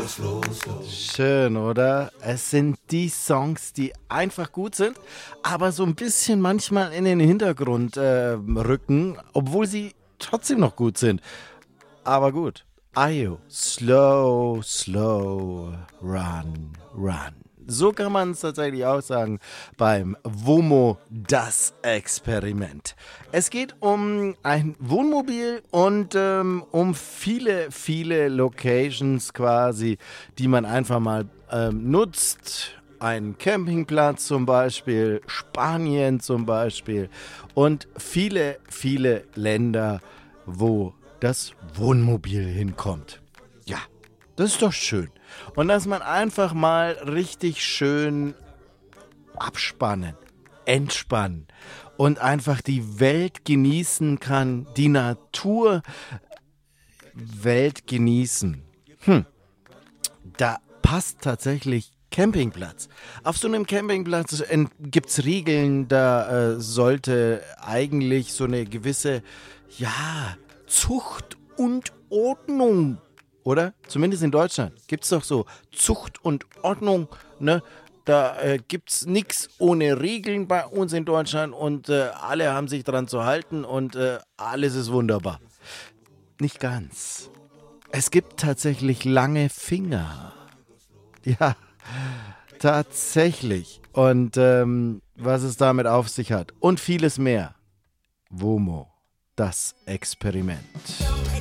Schön, oder? Es sind die Songs, die einfach gut sind, aber so ein bisschen manchmal in den Hintergrund rücken, obwohl sie trotzdem noch gut sind. Aber gut. Ayo, slow, slow, run, run. So kann man es tatsächlich auch sagen beim WOMO, das Experiment. Es geht um ein Wohnmobil und um viele, viele Locations quasi, die man einfach mal nutzt. Ein Campingplatz zum Beispiel, Spanien zum Beispiel und viele, viele Länder, wo das Wohnmobil hinkommt. Ja, das ist doch schön. Und dass man einfach mal richtig schön abspannen, entspannen und einfach die Welt genießen kann, die Naturwelt genießen. Da passt tatsächlich Campingplatz. Auf so einem Campingplatz gibt es Regeln, da sollte eigentlich so eine gewisse, ja, Zucht und Ordnung, oder? Zumindest in Deutschland gibt es doch so Zucht und Ordnung, ne? Da gibt's nichts ohne Regeln bei uns in Deutschland und alle haben sich dran zu halten und alles ist wunderbar. Nicht ganz. Es gibt tatsächlich lange Finger. Ja, tatsächlich. Und was es damit auf sich hat und vieles mehr. WOMO, das Experiment.